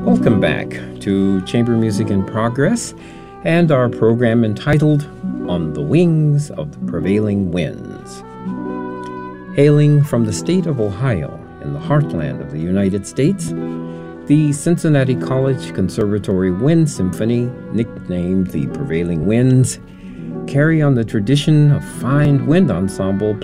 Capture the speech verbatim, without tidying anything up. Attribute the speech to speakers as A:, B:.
A: Welcome back to Chamber Music in Progress and our program entitled On the Wings of the Prevailing Winds. Hailing from the state of Ohio in the heartland of the United States, the Cincinnati College Conservatory Wind Symphony, nicknamed the Prevailing Winds, carry on the tradition of fine wind ensemble